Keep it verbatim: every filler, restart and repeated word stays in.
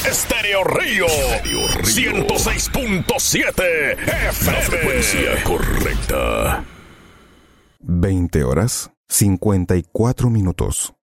Estéreo Río. ciento seis punto siete F M. La frecuencia correcta. veinte horas, cincuenta y cuatro minutos.